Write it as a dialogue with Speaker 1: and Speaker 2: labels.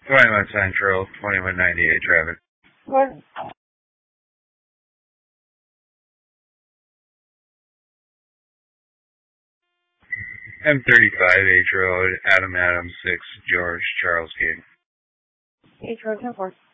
Speaker 1: 21 Central, 2198 traffic.
Speaker 2: What?
Speaker 1: M35 H Road, Adam 6, George Charles King.
Speaker 2: H Road 10-4.